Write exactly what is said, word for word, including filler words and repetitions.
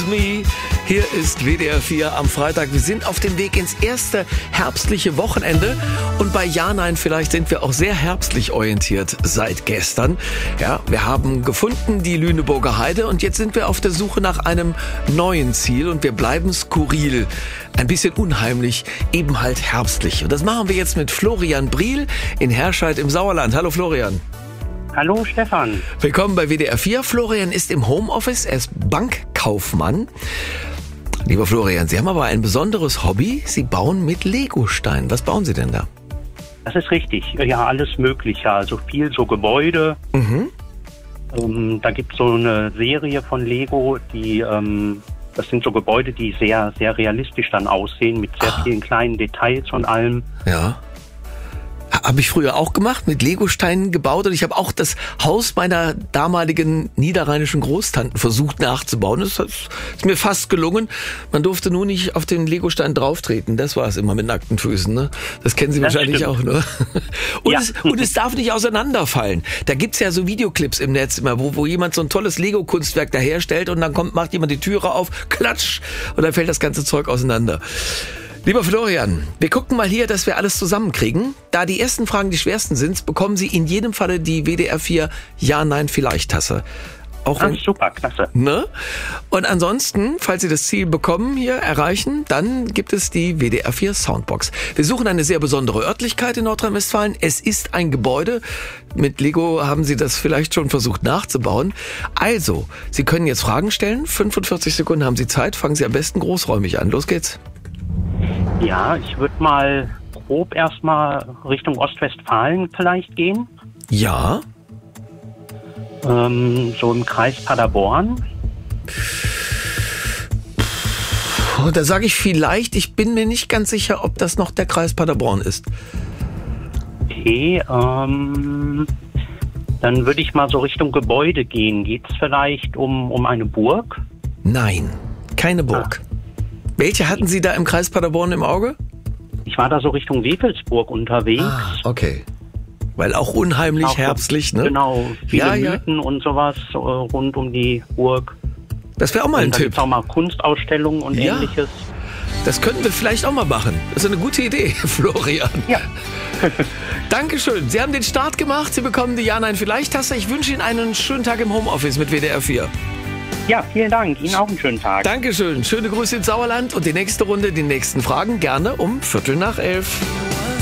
Me. Hier ist W D R vier am Freitag. Wir sind auf dem Weg ins erste herbstliche Wochenende. Und bei Ja, Nein, vielleicht sind wir auch sehr herbstlich orientiert seit gestern. Ja, wir haben gefunden die Lüneburger Heide und jetzt sind wir auf der Suche nach einem neuen Ziel und wir bleiben skurril. Ein bisschen unheimlich, eben halt herbstlich. Und das machen wir jetzt mit Florian Briel in Herscheid im Sauerland. Hallo Florian. Hallo Stefan. Willkommen bei W D R vier. Florian ist im Homeoffice, er ist Bankkaufmann. Lieber Florian, Sie haben aber ein besonderes Hobby. Sie bauen mit Legosteinen. Was bauen Sie denn da? Das ist richtig. Ja, alles Mögliche. Also viel so Gebäude. Mhm. Ähm, da gibt es so eine Serie von Lego, die, ähm, das sind so Gebäude, die sehr, sehr realistisch dann aussehen, mit sehr Ah. vielen kleinen Details und allem. Ja. Habe ich früher auch gemacht, mit Legosteinen gebaut und ich habe auch das Haus meiner damaligen niederrheinischen Großtanten versucht nachzubauen. Das ist mir fast gelungen. Man durfte nur nicht auf den Legostein drauftreten. Das war es immer mit nackten Füßen. Ne? Das kennen Sie Das wahrscheinlich stimmt. auch. Ne? Und, Ja. es, und es darf nicht auseinanderfallen. Da gibt's ja so Videoclips im Netz immer, wo, wo jemand so ein tolles Lego-Kunstwerk daherstellt und dann kommt, macht jemand die Türe auf, klatsch, und dann fällt das ganze Zeug auseinander. Lieber Florian, wir gucken mal hier, dass wir alles zusammenkriegen. Da die ersten Fragen die schwersten sind, bekommen Sie in jedem Falle die W D R vier Ja-Nein-Vielleicht-Tasse. Auch Ah, wenn, super, klasse. ne? Und ansonsten, falls Sie das Ziel bekommen, hier erreichen, dann gibt es die W D R vier Soundbox. Wir suchen eine sehr besondere Örtlichkeit in Nordrhein-Westfalen. Es ist ein Gebäude. Mit Lego haben Sie das vielleicht schon versucht nachzubauen. Also, Sie können jetzt Fragen stellen. fünfundvierzig Sekunden haben Sie Zeit. Fangen Sie am besten großräumig an. Los geht's. Ja, ich würde mal grob erstmal Richtung Ostwestfalen vielleicht gehen. Ja. Ähm, so im Kreis Paderborn. Und da sage ich vielleicht, ich bin mir nicht ganz sicher, ob das noch der Kreis Paderborn ist. Okay, ähm, dann würde ich mal so Richtung Gebäude gehen. Geht es vielleicht um, um eine Burg? Nein, keine Burg. Welche hatten Sie da im Kreis Paderborn im Auge? Ich war da so Richtung Wewelsburg unterwegs. Ah, okay. Weil auch unheimlich Auch so- herbstlich, ne? Genau, viele Ja, ja. Mythen und sowas äh, rund um die Burg. Das wäre auch mal ein Und da Tipp. gibt es auch mal Kunstausstellungen und Ja. ähnliches. Das könnten wir vielleicht auch mal machen. Das ist eine gute Idee, Florian. Ja. Dankeschön. Sie haben den Start gemacht. Sie bekommen die Ja-Nein-Vielleicht-Tasse. Ich wünsche Ihnen einen schönen Tag im Homeoffice mit W D R vier. Ja, vielen Dank. Ihnen auch einen schönen Tag. Dankeschön. Schöne Grüße ins Sauerland und die nächste Runde, die nächsten Fragen gerne um Viertel nach elf.